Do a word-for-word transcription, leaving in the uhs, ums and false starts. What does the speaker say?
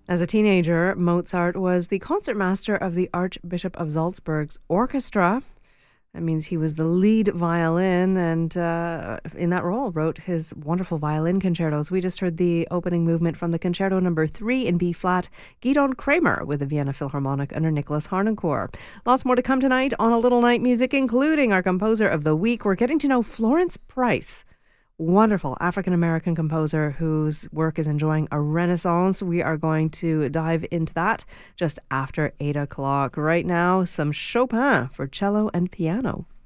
As a teenager, Mozart was the concertmaster of the Archbishop of Salzburg's orchestra. That means he was the lead violin and uh, in that role wrote his wonderful violin concertos. We just heard the opening movement from the Concerto Number three in B-flat, Gidon Kramer with the Vienna Philharmonic under Nicholas Harnoncourt. Lots more to come tonight on A Little Night Music, including our composer of the week. We're getting to know Florence Price, wonderful African-American composer whose work is enjoying a renaissance. We are going to dive into that just after eight o'clock. Right now, some Chopin for cello and piano.